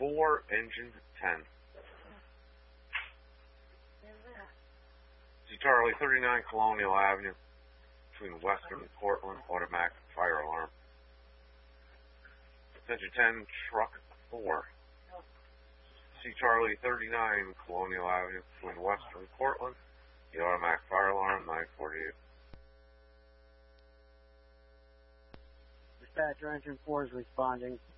4, engine 10. See Charlie 39 Colonial Avenue between Western and Portland, automatic fire alarm. Attention 10, truck 4. See Charlie 39 Colonial Avenue between Western and Portland, the automatic fire alarm, 948. Dispatcher engine 4 is responding.